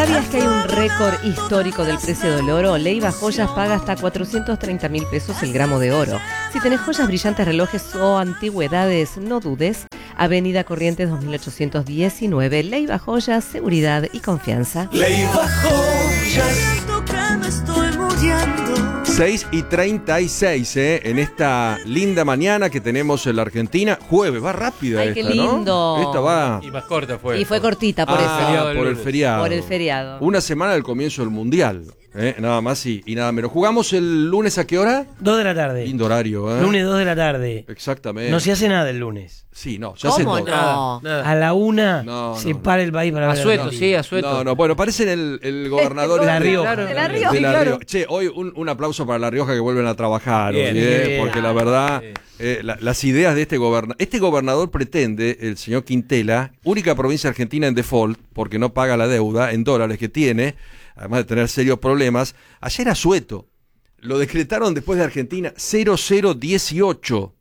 ¿Sabías que hay un récord histórico del precio del oro? Leiva Joyas paga hasta 430.000 pesos el gramo de oro. Si tenés joyas, brillantes, relojes o antigüedades, no dudes. Avenida Corrientes 2819. Leiva Joyas, seguridad y confianza. Leiva Joyas. 6:36, en esta linda mañana que tenemos en la Argentina. Jueves, va rápida. Ay, esta, qué lindo. ¿no? Esta va. Y más corta fue. Y fue cortita por eso. Por el feriado. Por el feriado. Una semana del comienzo del Mundial. Nada más y nada menos. ¿Jugamos el lunes a qué hora? 2 de la tarde. Lindo horario, Lunes 2 de la tarde. Exactamente. No se hace nada el lunes. Sí, no, ya se ¿Cómo toca. no? Nada. A la 1 No, se no, para el país para ver Asueto, el sí, asueto. No, bueno, parecen el gobernador De La Rioja. Claro. De La Rioja. de La claro. Rioja. Che, hoy un aplauso para La Rioja que vuelven a trabajar, Bien, oye, bien. porque la verdad, Sí. las ideas de este gobernador pretende, el señor Quintela, única provincia argentina en default, porque no paga la deuda en dólares que tiene, además de tener serios problemas. Ayer Asueto lo decretaron después de Argentina 0018.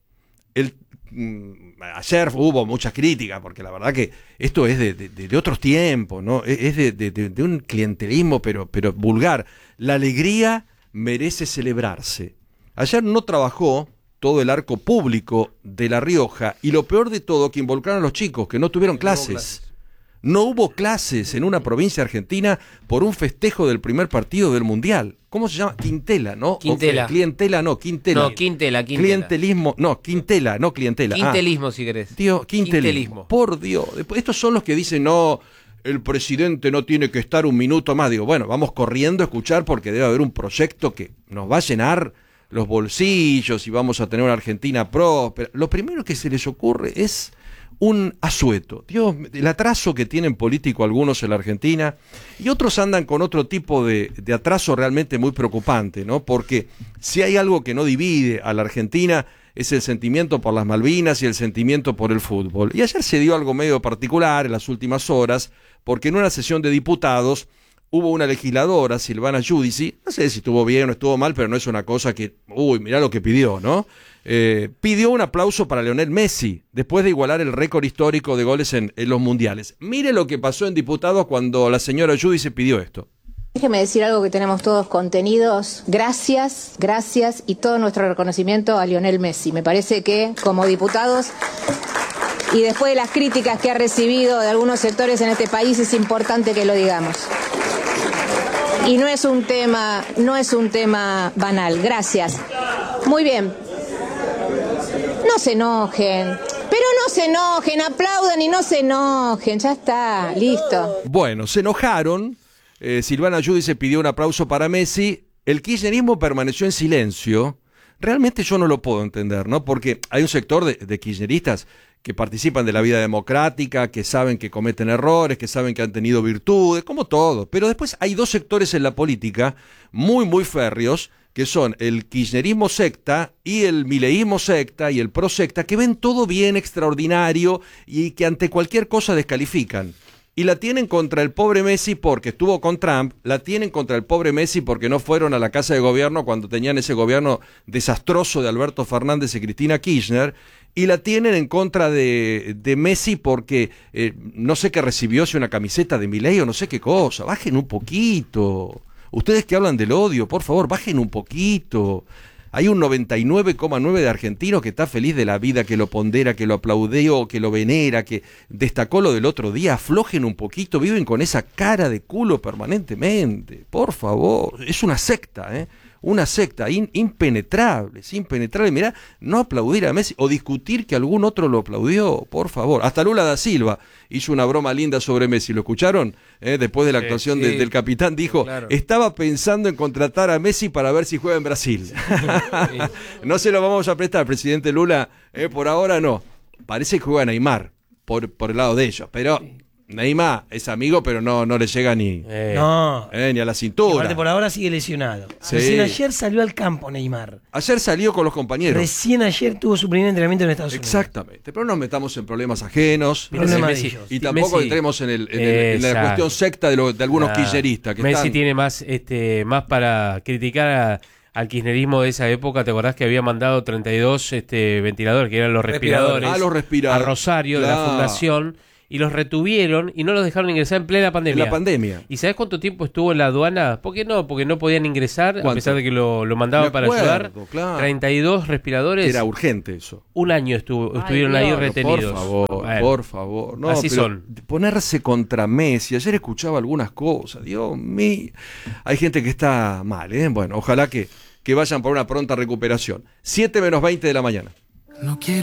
Ayer hubo muchas críticas, porque la verdad que esto es de otros tiempos, ¿no? Es de un clientelismo, pero vulgar. La alegría merece celebrarse. Ayer no trabajó todo el arco público de La Rioja, y lo peor de todo, que involucraron a los chicos, que no tuvieron clases. No hubo clases en una provincia argentina por un festejo del primer partido del Mundial. ¿Cómo se llama? Quintela, ¿no? Quintela. Clientela, no, Quintela. No, Quintela. Clientelismo, no, Quintela, no clientela. Quintelismo, si querés. Tío, quintelismo. Por Dios. Después, estos son los que dicen, no, el presidente no tiene que estar un minuto más. Digo, bueno, vamos corriendo a escuchar porque debe haber un proyecto que nos va a llenar los bolsillos y vamos a tener una Argentina próspera. Lo primero que se les ocurre es un asueto. Dios, el atraso que tienen político algunos en la Argentina, y otros andan con otro tipo de atraso realmente muy preocupante, ¿no? Porque si hay algo que no divide a la Argentina es el sentimiento por las Malvinas y el sentimiento por el fútbol. Y ayer se dio algo medio particular en las últimas horas, porque en una sesión de diputados hubo una legisladora, Silvana Giudici, no sé si estuvo bien o estuvo mal, pero no es una cosa que, mirá lo que pidió, ¿no? Pidió un aplauso para Lionel Messi, después de igualar el récord histórico de goles en los mundiales. Mire lo que pasó en diputados cuando la señora Giudici pidió esto. Déjeme decir algo que tenemos todos contenidos. Gracias y todo nuestro reconocimiento a Lionel Messi. Me parece que como diputados y después de las críticas que ha recibido de algunos sectores en este país es importante que lo digamos. Y no es un tema banal. Gracias. Muy bien. No se enojen. Pero no se enojen, aplaudan y no se enojen. Ya está, listo. Bueno, se enojaron. Silvana Giudici pidió un aplauso para Messi. El kirchnerismo permaneció en silencio. Realmente yo no lo puedo entender, ¿no? Porque hay un sector de kirchneristas que participan de la vida democrática, que saben que cometen errores, que saben que han tenido virtudes, como todo. Pero después hay dos sectores en la política muy, muy férreos, que son el kirchnerismo secta y el mileísmo secta y el pro secta, que ven todo bien, extraordinario, y que ante cualquier cosa descalifican. Y la tienen contra el pobre Messi porque estuvo con Trump, la tienen contra el pobre Messi porque no fueron a la casa de gobierno cuando tenían ese gobierno desastroso de Alberto Fernández y Cristina Kirchner, y la tienen en contra de Messi porque no sé qué recibió, si una camiseta de Milei o no sé qué cosa. Bajen un poquito. Ustedes que hablan del odio, por favor, bajen un poquito. Hay un 99,9% de argentinos que está feliz de la vida, que lo pondera, que lo aplaudió, que lo venera, que destacó lo del otro día. Aflojen un poquito, viven con esa cara de culo permanentemente. Por favor, es una secta, ¿eh? Una secta impenetrable, es impenetrable. Mirá, no aplaudir a Messi o discutir que algún otro lo aplaudió, por favor. Hasta Lula da Silva hizo una broma linda sobre Messi, ¿lo escucharon? Después de la actuación del capitán, dijo, claro, estaba pensando en contratar a Messi para ver si juega en Brasil. No se lo vamos a prestar, presidente Lula, por ahora no. Parece que juega Neymar, por el lado de ellos, pero... Neymar es amigo, pero no le llega ni a la cintura. Aparte, por ahora sigue lesionado. Sí. Recién ayer salió al campo Neymar. Ayer salió con los compañeros. Recién ayer tuvo su primer entrenamiento en Estados Unidos. Exactamente. Pero no nos metamos en problemas ajenos. Y tampoco Messi, entremos en la cuestión secta de algunos kirchneristas. Messi tiene más para criticar al kirchnerismo de esa época. ¿Te acordás que había mandado 32 ventiladores, que eran los respiradores? Los respiradores. A Rosario, claro, de la fundación. y los retuvieron y no los dejaron ingresar en plena pandemia. En la pandemia. ¿Y sabés cuánto tiempo estuvo en la aduana? ¿Por qué no? Porque no podían ingresar, ¿Cuánto? a pesar de que lo mandaban Me para acuerdo, ayudar. claro. 32 respiradores. Era urgente eso. Un año estuvieron ahí Dios. retenidos. Por favor. No, así pero son. Ponerse contra Messi. Ayer escuchaba algunas cosas. Dios mío. Hay gente que está mal, ¿eh? Bueno, ojalá que vayan por una pronta recuperación. 7 menos 20 de la mañana. No quiero